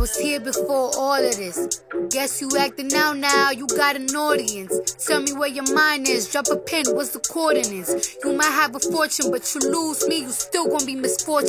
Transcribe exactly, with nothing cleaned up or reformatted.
was here before all of this. Guess you acting now, now you got an audience. Tell me where your mind is, drop a pin, what's the coordinates? You might have a fortune, but you lose me, you still gonna be misfortunate.